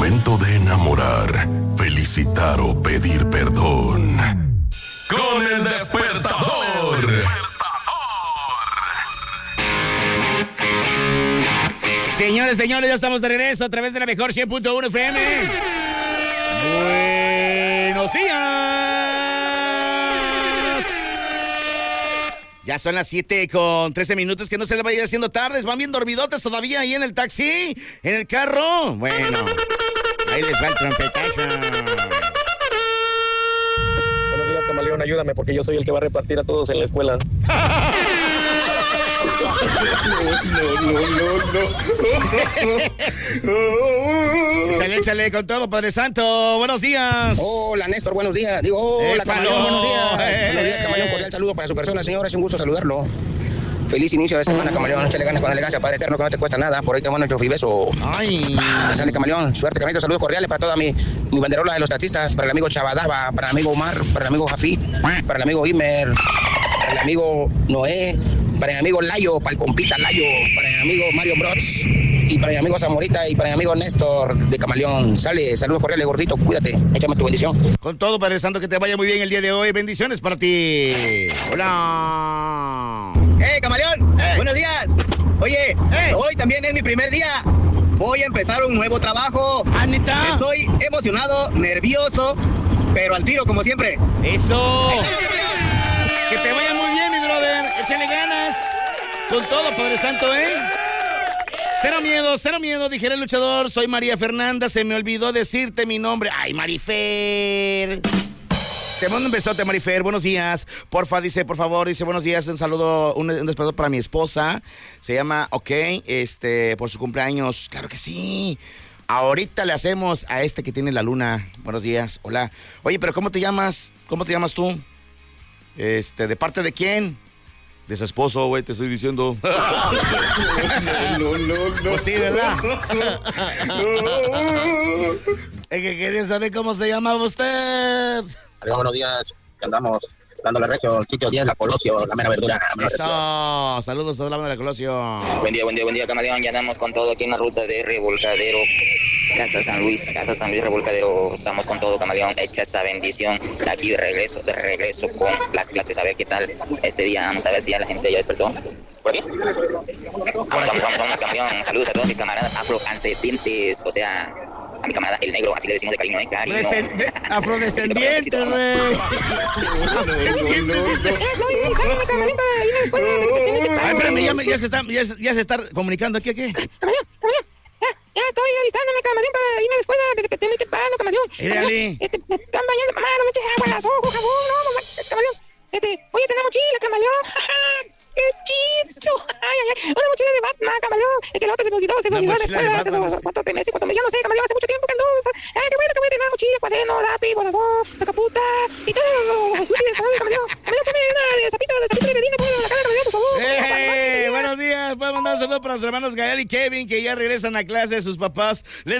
momento de enamorar, felicitar o pedir perdón. Con el despertador. Señores, ya estamos de regreso a través de la mejor 100.1 FM. Buenos días. Ya son las 7:13, que no se les vaya haciendo tardes. ¿Van bien dormidotes todavía ahí en el taxi? ¿En el carro? Bueno, ahí les va el trompetazo. Buenos días, camaleón, ayúdame porque yo soy el que va a repartir a todos en la escuela. No. Échale con todo, Padre Santo. Buenos días. Hola, Néstor, buenos días. Hola, camaleón, buenos días. Buenos días, camaleón, cordial saludo para su persona, señor. Es un gusto saludarlo. Feliz inicio de semana, camaleón. Échale ganas con elegancia, Padre Eterno, que no te cuesta nada. Por ahí te mando un chofibeso. Ay. Sale, camaleón. Suerte, camaleón. Saludos cordiales para toda mi banderola de los taxistas. Para el amigo Chabadaba, para el amigo Omar, para el amigo Jafit, para el amigo Imer, para el amigo Noé, para el amigo Layo, para el compita Layo, para el amigo Mario Bros, y para mi amigo Zamorita y para mi amigo Néstor de Camaleón. Sale, saludos cordiales, gordito, cuídate, échame tu bendición. Con todo, Padre Santo, que te vaya muy bien el día de hoy. Bendiciones para ti. Hola. Camaleón, buenos días. Oye, hoy también es mi primer día. Voy a empezar un nuevo trabajo. ¿Neta? Estoy emocionado, nervioso, pero al tiro como siempre. ¡Eso! Que te vaya muy bien, mi brother. Échale ganas. Con todo, Padre Santo, ¿eh? Cero miedo, dijera el luchador. Soy María Fernanda, se me olvidó decirte mi nombre. ¡Ay, Marifer! Te mando un besote, Marifer. Buenos días. Por favor, dice buenos días. Un saludo, un despertador para mi esposa. Se llama, por su cumpleaños. Claro que sí. Ahorita le hacemos a este que tiene la luna. Buenos días. Hola. Oye, pero ¿cómo te llamas? ¿Cómo te llamas tú? ¿De parte de quién? De su esposo, güey, te estoy diciendo. No. Pues sí, ¿verdad? Es que quería saber cómo se llama usted. Buenos días, andamos dándole recio, Chicho Díaz, la Colosio, la mera verdura. Eso, saludos a la mera Colosio. Buen día, camaleón, ya andamos con todo aquí en la ruta de Revolcadero, Casa San Luis, Revolcadero, estamos con todo, camaleón, echa esa bendición, de aquí de regreso con las clases, a ver qué tal este día, vamos a ver si ya la gente ya despertó. ¿Por aquí? Vamos, camaleón, saludos a todos mis camaradas afroancedentes, o sea... A mi camarada el negro, así le decimos de cariño, cariño. Afrodescendiente, güey. Ay, espérame, ya se está comunicando aquí, ¿qué? Ya estoy alistándome, camarín, para irme a la escuela desde temprano, camaleón. Érale. Me están bañando, mamá, no me eches agua en los ojos, jabón, no, mamá, camaleón. Voy a tener mochila, camaleón. ¡Qué chido! ¡Ay! Una mochila de Batman, camaleón. Es que la otra se me olvidó en la escuela hace cuántos meses, ya no sé, camaleón, hace mucho tiempo que anduve. Qué bueno que voy a tener mochila, cuaderno, lápiz, bolsón, sacaputa y todo. Camaleón. Camaleón, ponme una de sapito de harina, ponme la cara, camaleón, por favor. Buenos días. Puedo mandar un saludo para los hermanos Gael y Kevin, que ya regresan a clase. Sus papás les